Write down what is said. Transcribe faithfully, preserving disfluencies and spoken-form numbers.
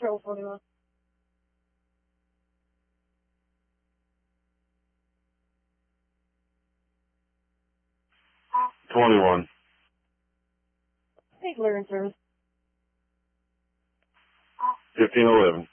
Patrol forty-one. twenty-one. Hey, clearance service. fifteen eleven.